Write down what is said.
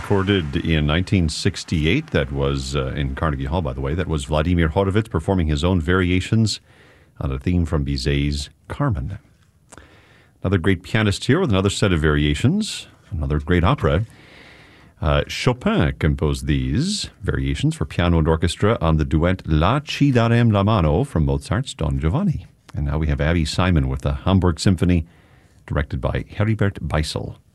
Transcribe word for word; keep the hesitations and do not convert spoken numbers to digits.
recorded in nineteen sixty-eight. That was uh, in Carnegie Hall, by the way. That was Vladimir Horowitz performing his own variations on a theme from Bizet's Carmen. Another great pianist here with another set of variations, another great opera. Uh, Chopin composed these variations for piano and orchestra on the duet La Ci darem la mano from Mozart's Don Giovanni. And now we have Abby Simon with the Hamburg Symphony, directed by Heribert Beisel.